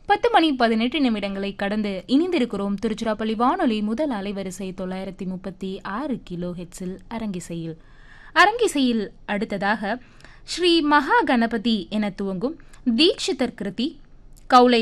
10:18 கடந்து இணைந்திருக்கிறோம். திருச்சிராப்பள்ளி வானொலி முதல் அலைவரிசை 936 கிலோ ஹெட்ஸில் அரங்கிசையில் அடுத்ததாக ஸ்ரீ மகா கணபதி என துவங்கும் தீக்ஷிதர் கிருதி கௌலை